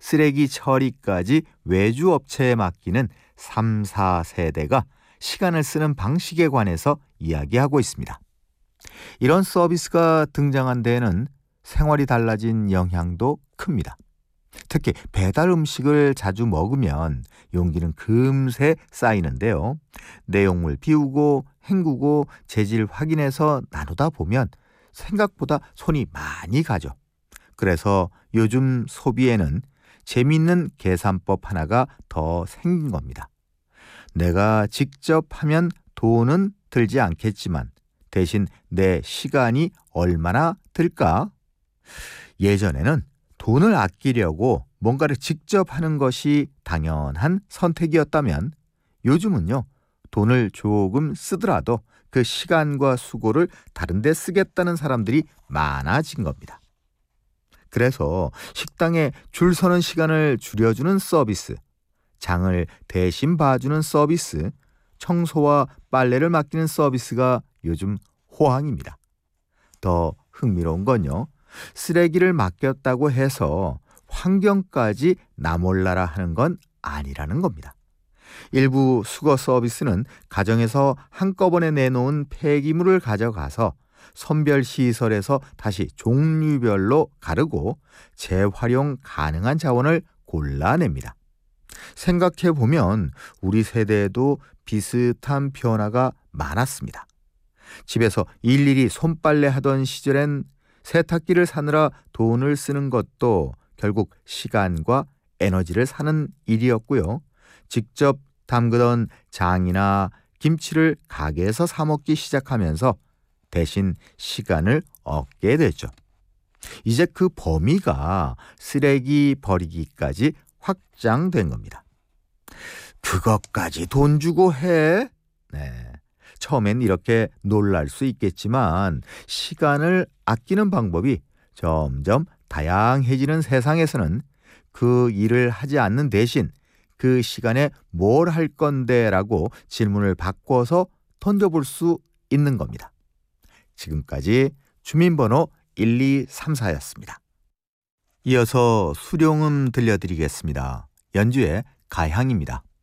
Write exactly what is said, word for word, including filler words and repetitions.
쓰레기 처리까지 외주 업체에 맡기는 삼, 사 세대가 시간을 쓰는 방식에 관해서 이야기하고 있습니다. 이런 서비스가 등장한 데에는 생활이 달라진 영향도 큽니다. 특히 배달 음식을 자주 먹으면 용기는 금세 쌓이는데요. 내용물 비우고 헹구고 재질 확인해서 나누다 보면 생각보다 손이 많이 가죠. 그래서 요즘 소비에는 재미있는 계산법 하나가 더 생긴 겁니다. 내가 직접 하면 돈은 들지 않겠지만 대신 내 시간이 얼마나 들까? 예전에는 돈을 아끼려고 뭔가를 직접 하는 것이 당연한 선택이었다면 요즘은요, 돈을 조금 쓰더라도 그 시간과 수고를 다른 데 쓰겠다는 사람들이 많아진 겁니다. 그래서 식당에 줄 서는 시간을 줄여주는 서비스, 장을 대신 봐주는 서비스, 청소와 빨래를 맡기는 서비스가 요즘 호황입니다. 더 흥미로운 건요, 쓰레기를 맡겼다고 해서 환경까지 나몰라라 하는 건 아니라는 겁니다. 일부 수거 서비스는 가정에서 한꺼번에 내놓은 폐기물을 가져가서 선별시설에서 다시 종류별로 가르고 재활용 가능한 자원을 골라냅니다. 생각해보면 우리 세대에도 비슷한 변화가 많았습니다. 집에서 일일이 손빨래 하던 시절엔 세탁기를 사느라 돈을 쓰는 것도 결국 시간과 에너지를 사는 일이었고요. 직접 담그던 장이나 김치를 가게에서 사 먹기 시작하면서 대신 시간을 얻게 됐죠. 이제 그 범위가 쓰레기 버리기까지 확장된 겁니다. 그것까지 돈 주고 해? 네. 처음엔 이렇게 놀랄 수 있겠지만 시간을 아끼는 방법이 점점 다양해지는 세상에서는 그 일을 하지 않는 대신 그 시간에 뭘 할 건데 라고 질문을 바꿔서 던져볼 수 있는 겁니다. 지금까지 주민번호 일이삼사였습니다. 이어서 수룡음 들려드리겠습니다. 연주의 가향입니다.